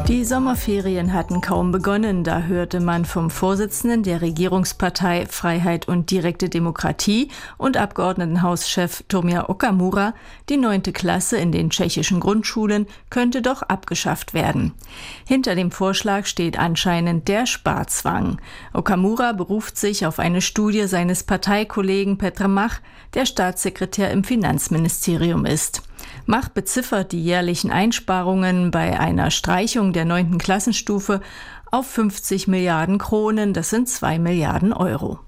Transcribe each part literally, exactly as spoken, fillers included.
Die Sommerferien hatten kaum begonnen, da hörte man vom Vorsitzenden der Regierungspartei Freiheit und direkte Demokratie und Abgeordnetenhauschef Tomio Okamura, die neunte Klasse in den tschechischen Grundschulen könnte doch abgeschafft werden. Hinter dem Vorschlag steht anscheinend der Sparzwang. Okamura beruft sich auf eine Studie seines Parteikollegen Petr Mach, der Staatssekretär im Finanzministerium ist. Mach beziffert die jährlichen Einsparungen bei einer Streichung der neunten Klassenstufe auf fünfzig Milliarden Kronen, das sind zwei Milliarden Euro.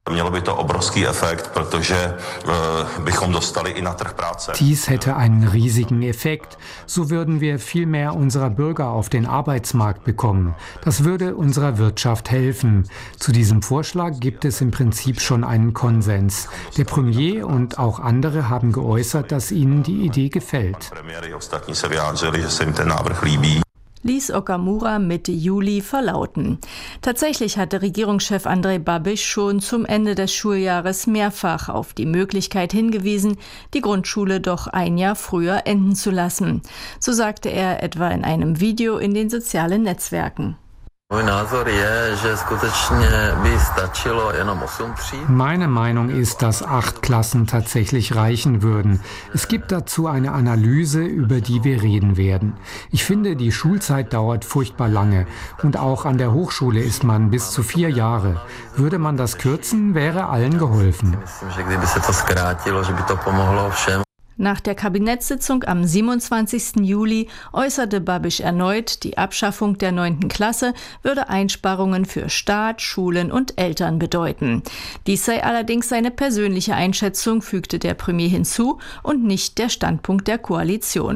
Dies hätte einen riesigen Effekt. So würden wir viel mehr unserer Bürger auf den Arbeitsmarkt bekommen. Das würde unserer Wirtschaft helfen. Zu diesem Vorschlag gibt es im Prinzip schon einen Konsens. Der Premier und auch andere haben geäußert, dass ihnen die Idee gefällt. Ließ Okamura Mitte Juli verlauten. Tatsächlich hatte Regierungschef Andrej Babiš schon zum Ende des Schuljahres mehrfach auf die Möglichkeit hingewiesen, die Grundschule doch ein Jahr früher enden zu lassen. So sagte er etwa in einem Video in den sozialen Netzwerken. Meine Meinung ist, dass acht Klassen tatsächlich reichen würden. Es gibt dazu eine Analyse, über die wir reden werden. Ich finde, die Schulzeit dauert furchtbar lange und auch an der Hochschule ist man bis zu vier Jahre. Würde man das kürzen, wäre allen geholfen. Nach der Kabinettssitzung am siebenundzwanzigsten Juli äußerte Babiš erneut, die Abschaffung der neunten Klasse würde Einsparungen für Staat, Schulen und Eltern bedeuten. Dies sei allerdings seine persönliche Einschätzung, fügte der Premier hinzu, und nicht der Standpunkt der Koalition.